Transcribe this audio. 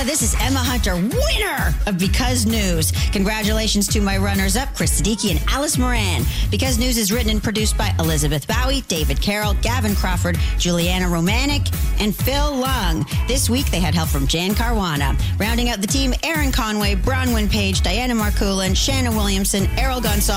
This is Emma Hunter, winner of Because News. Congratulations to my runners-up, Chris Siddiqui and Alice Moran. Because News is written and produced by Elizabeth Bowie, David Carroll, Gavin Crawford, Juliana Romanek, and Phil Lung. This week, they had help from Jan Caruana. Rounding out the team, Aaron Conway, Bronwyn Page, Diana Marculin, Shanna Williamson, Errol Gonzalez,